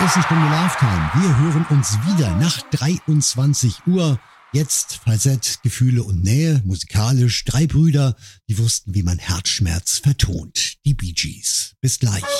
ersten Stunde Love Time. Wir hören uns wieder nach 23 Uhr. Jetzt Falsett, Gefühle und Nähe, musikalisch. 3 Brüder, die wussten, wie man Herzschmerz vertont. Die Bee Gees. Bis gleich.